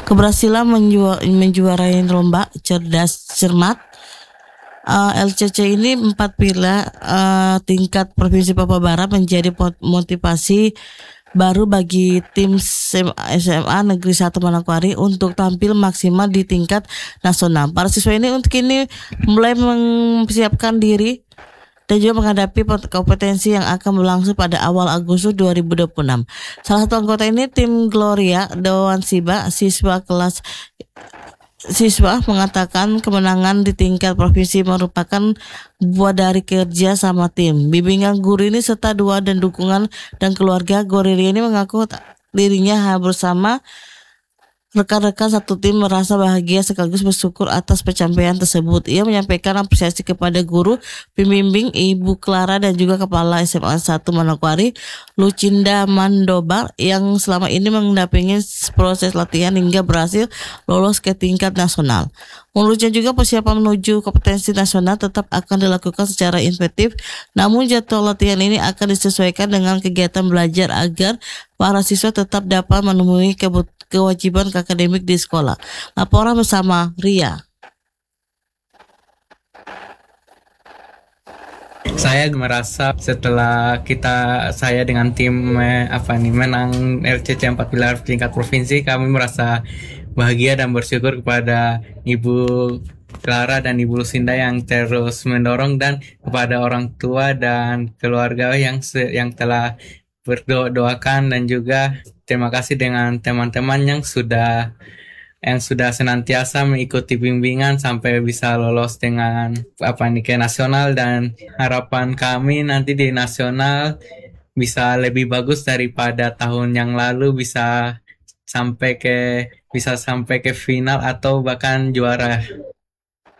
keberhasilan menjuarai lomba cerdas cermat LCC ini 4 piala tingkat Provinsi Papua Barat menjadi motivasi baru bagi tim SMA Negeri 1 Manokwari untuk tampil maksimal di tingkat nasional. Para siswa ini untuk ini mulai mempersiapkan diri dan juga menghadapi kompetensi yang akan berlangsung pada awal Agustus 2026. Salah satu anggota ini tim Gloria Dewan Siba, siswa mengatakan kemenangan di tingkat provinsi merupakan buah dari kerja sama tim, bimbingan guru ini serta doa dan dukungan dan keluarga. Goriri ini mengaku dirinya bersama rekan-rekan satu tim merasa bahagia sekaligus bersyukur atas pencapaian tersebut. Ia menyampaikan apresiasi kepada guru, pembimbing, Ibu Clara dan juga Kepala SMA 1 Manokwari, Lucinda Mandobar yang selama ini mendampingi proses latihan hingga berhasil lolos ke tingkat nasional. Menurutnya juga persiapan menuju kompetensi nasional tetap akan dilakukan secara intensif, namun jadwal latihan ini akan disesuaikan dengan kegiatan belajar agar para siswa tetap dapat memenuhi kewajiban akademik di sekolah. Laporan bersama Ria. Saya merasa setelah saya dengan tim menang RCC 4 pilar tingkat provinsi, kami merasa bahagia dan bersyukur kepada Ibu Clara dan Ibu Lucinda yang terus mendorong dan kepada orang tua dan keluarga yang telah berdoakan, dan juga terima kasih dengan teman-teman yang sudah senantiasa mengikuti bimbingan sampai bisa lolos dengan ke nasional, dan harapan kami nanti di nasional bisa lebih bagus daripada tahun yang lalu, bisa sampai ke final atau bahkan juara.